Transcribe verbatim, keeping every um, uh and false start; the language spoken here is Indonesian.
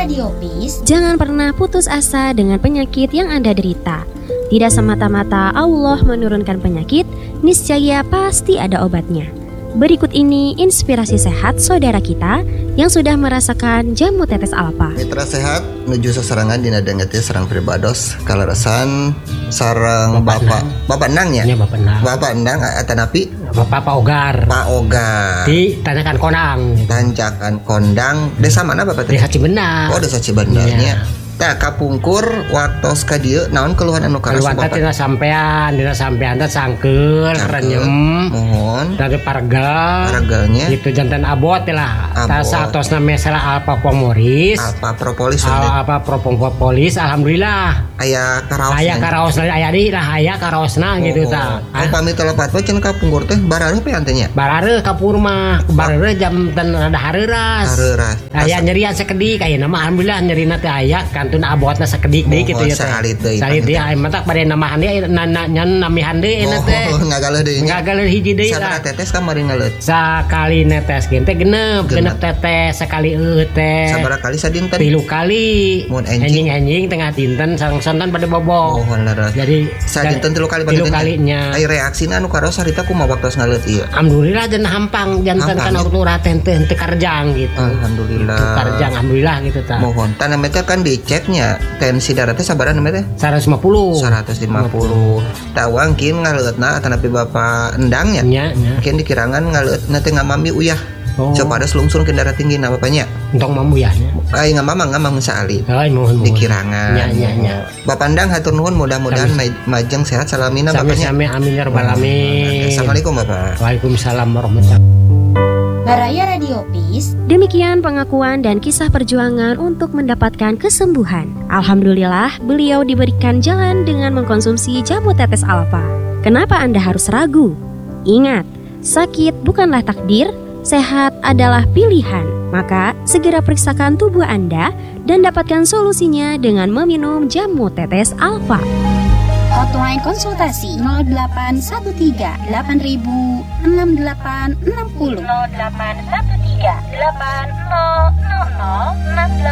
Radio Peace, jangan pernah putus asa dengan penyakit yang Anda derita. Tidak semata-mata Allah menurunkan penyakit, niscaya pasti ada obatnya. Berikut ini inspirasi sehat saudara kita yang sudah merasakan jamu tetes alfa. Mitra sehat menuju seserangan dina dengeti serang pribados kaleresan sarang bapak bapak endang ya? Ya bapak endang. Bapak endang eta napi? Bapak Pak Ogar. Pak Ogar. Di Tanjakan Kondang. Tanjakan Kondang. Desa mana Bapak teh? Desa Cibenar. Oh, desa Cibenarnya. Tah kapungkur waktu ka dieu naon keluhan anu karas Bapak? Keluhan teh sampean, dina sampean teh sangkeul, renyem. Mohon. Dari pargal. Pargalnya. Gitu jantan abot teh lah. Abot. Tah saatosna mesalah Alpa Pomoris. Alpa Propolis. Alpa Propolis alhamdulillah. Aya karaos. Aya karaosna aya di lah aya karaosna gitu tah. Oh, pamit telepat we cenah kapungkur teh barareuh pe antenya. Barareuh ka purma, barareuh jam ten rada hareuras. Hareuras. Aya nyerian sakedik aya nama alhamdulillah nyerina teh aya kantun abotna sakedik deui kitu ya teh. Salit deui. Salit deui aya matak bade namahan deui nyan namihan deui eta teh. Oh, ngagaleun deui. Ngagaleun hiji deui lah. Sabaraha tetes kamari ngaleut? Sakali netes ge teh genep, genep tetes sekali eueuh teh. Sabaraha kali sadinten? Tilu kali. Mun enjing enjing tengah dinten sareng-sareng pada bobo. Oh, bener. Jadi sadinten tilu kali tilu kalinya. Ai reaksina anu karos harita kumaha waktos ngaleut ieu? Alhamdulillah dan hampang jantan kan waktu raten teh teu karjang gitu. Alhamdulillah. Teu karjang alhamdulillah gitu tah. Mohon tanah meter kan diceknya tensi darah teh sabaraha namanya teh? seratus lima puluh. seratus lima puluh. Tawang kin ngaleutna tanapi Bapak endangnya. Nya, nya. Kin dikirangan ngaleutna teh ngamami uyah. Oh. Coba ada selungsung ke darah tinggi na bapaknya. Entong mamu ya. Ai ngamamang ngamang saali. Ai mohon mohon. Dikirangan. Nya nya nya. Bapak endang hatur nuhun mudah-mudahan majeng sehat salamina bapaknya. Sami-sami amin ya rabbal alamin. Assalamualaikum Bapak. Waalaikumsalam warahmatullahi wabarakatuh. Baraya Radio Peace. Demikian pengakuan dan kisah perjuangan untuk mendapatkan kesembuhan. Alhamdulillah, beliau diberikan jalan dengan mengkonsumsi jamu tetes alfa. Kenapa Anda harus ragu? Ingat, sakit bukanlah takdir, sehat adalah pilihan. Maka, segera periksakan tubuh Anda dan dapatkan solusinya dengan meminum jamu tetes alfa. Hotline konsultasi nol delapan satu tiga delapan ribu enam delapan enam nol. nol delapan satu tiga delapan nol nol nol enam delapan